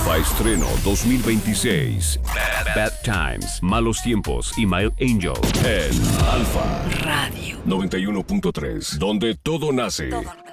Alfa Estreno 2026. Bad Times, Malos Tiempos y Mild Angel. En Alfa Radio 91.3, donde todo nace.